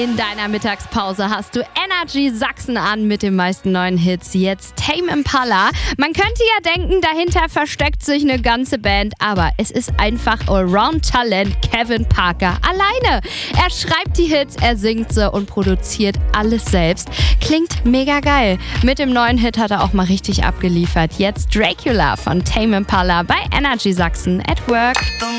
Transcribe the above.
In deiner Mittagspause hast du Energy Sachsen an mit den meisten neuen Hits. Jetzt Tame Impala. Man könnte ja denken, dahinter versteckt sich eine ganze Band, aber es ist einfach Allround-Talent Kevin Parker alleine. Er schreibt die Hits, er singt sie und produziert alles selbst. Klingt mega geil. Mit dem neuen Hit hat er auch mal richtig abgeliefert. Jetzt Dracula von Tame Impala bei Energy Sachsen at Work.